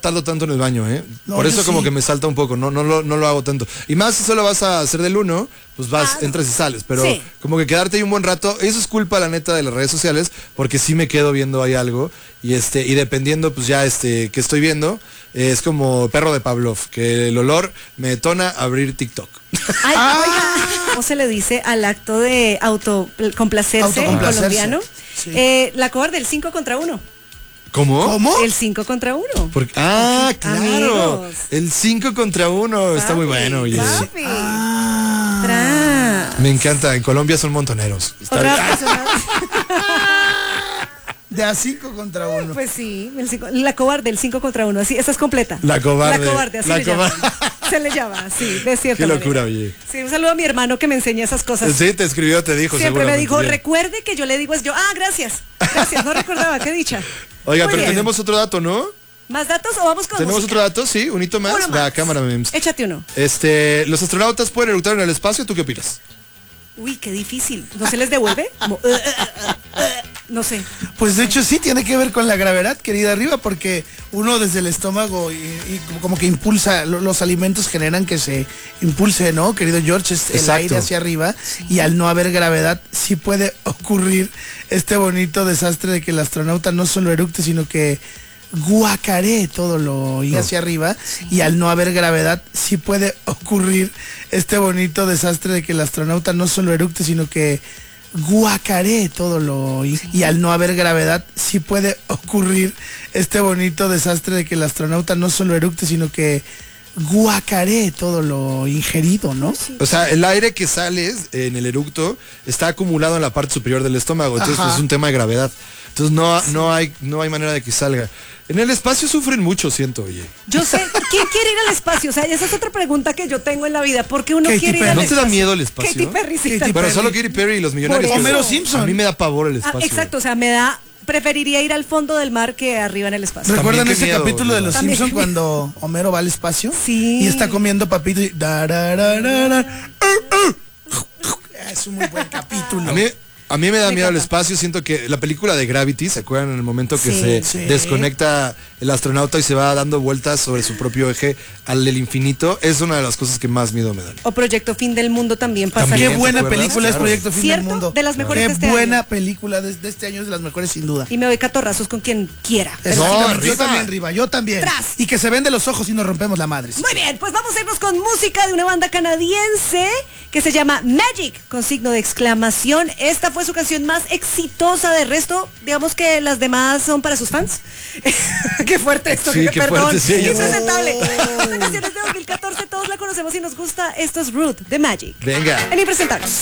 tardo tanto en el baño, ¿eh? No, Por eso yo como sí. que me salta un poco, no lo hago tanto. Y más si solo vas a hacer del 1, pues vas, entras y sales. Pero Sí. como que quedarte ahí un buen rato, eso es culpa, la neta, de las redes sociales, porque sí me quedo viendo ahí algo. Y y dependiendo, pues ya que estoy viendo, es como perro de Pavlov, que el olor me detona abrir TikTok. Ay, oiga, ¿cómo se le dice al acto de autocomplacerse en Autocomplacerse. colombiano? Sí. La cobarde, el 5 contra 1. ¿Cómo? ¿Cómo? El 5 contra 1. Claro. Amigos. El 5 contra 1 está muy bueno, oye. Papi. Ah. Tras. Me encanta, en Colombia son montoneros. Está bien. Otra persona. De a 5 contra 1. Pues sí, la cobarde, el 5 contra 1. Así, esa es completa. La cobarde. La cobarde, así La le llaman. cobarde. Se le llama, sí, de cierta Qué locura, manera. oye. Sí, un saludo a mi hermano que me enseña esas cosas. Sí, te escribió, te dijo. Siempre me seguramente, dijo, bien. recuerde que yo le digo es yo. Ah, gracias. Gracias, no recordaba, qué dicha. Oiga, Muy pero bien. tenemos otro dato, ¿no? ¿Más datos o vamos con ¿Tenemos música? otro dato? Sí, un hito más. Uno más. Va, cámara, memes. Échate uno. Los astronautas pueden eructar en el espacio, ¿tú qué opinas? Uy, qué difícil. ¿No se les devuelve? Como, no sé. Pues de hecho sí tiene que ver con la gravedad, querida Arriba, porque uno desde el estómago y como que impulsa, los alimentos generan que se impulse, ¿no? Querido George, es el Exacto. aire hacia arriba y al no haber gravedad sí puede ocurrir este bonito desastre de que el astronauta no solo eructe, sino que guacaré todo lo y hacia arriba y al no haber gravedad sí puede ocurrir este bonito desastre de que el astronauta no solo eructe, sino que guacaré todo lo y al no haber gravedad sí puede ocurrir este bonito desastre de que el astronauta no solo eructe, sino que guacaré todo lo ingerido, ¿no? O sea, el aire que sale en el eructo está acumulado en la parte superior del estómago, entonces Ajá. pues, es un tema de gravedad. Entonces no hay manera de que salga. En el espacio sufren mucho, siento, oye. Yo sé, ¿quién quiere ir al espacio? O sea, esa es otra pregunta que yo tengo en la vida. ¿Por qué uno Katy quiere ir Perry. al ¿No te espacio? da miedo el espacio? Katy Perry, sí. Katy Bueno, Perry. solo Katy Perry y los millonarios. Por pero Homero Simpson. A mí me da pavor el Ah, espacio. exacto, o sea, preferiría ir al fondo del mar que arriba en el espacio. ¿Recuerdan También ese qué miedo, capítulo de Los También Simpson qué miedo. cuando Homero va al espacio? Sí. Y está comiendo papito y... Es un muy buen capítulo. A mí me da Me miedo el encanta. espacio, siento que la película de Gravity, ¿se acuerdan? En el momento que Sí. se Sí. desconecta el astronauta y se va dando vueltas sobre su propio eje al del infinito, es una de las cosas que más miedo me dan. O Proyecto Fin del Mundo también pasa. También. Qué ¿te buena acuerdas? película es Claro. Proyecto Fin del ¿Cierto? Mundo. De las mejores Qué de este buena año. película de este año, es de las mejores sin duda. Y me doy catorrazos con quien quiera. Exactamente, yo arriba. también, Riva, yo también. Tras. Y que se ven de los ojos y nos rompemos la madre. Muy bien, pues vamos a irnos con música de una banda canadiense que se llama Magic, con signo de exclamación. Esta fue su canción más exitosa. De resto, digamos que las demás son para sus fans. Qué fuerte esto, Sí, que qué perdón. fuerte, sí, ya sé. Impresentable. Esta canción es de 2014, todos la conocemos y nos gusta. Esto es Root de Magic. Venga. En Impresentables.